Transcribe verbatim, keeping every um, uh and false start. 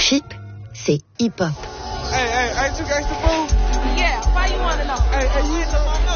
Chip, c'est hip-hop. Hey, hey, ain't you gangsta fool? Yeah, why you wanna know? Hey, hey, you